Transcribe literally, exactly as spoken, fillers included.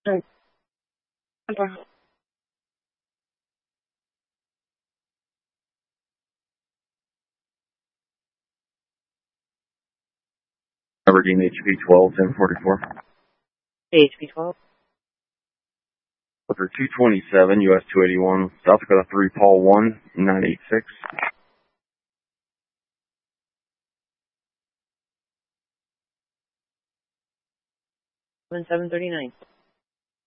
Right. Okay. Aberdeen H P twelve, ten forty-four. H P twelve. Booker two twenty-seven, U S two eighty-one, South Dakota three, Paul one, nine eighty-six. seven thirty-nine.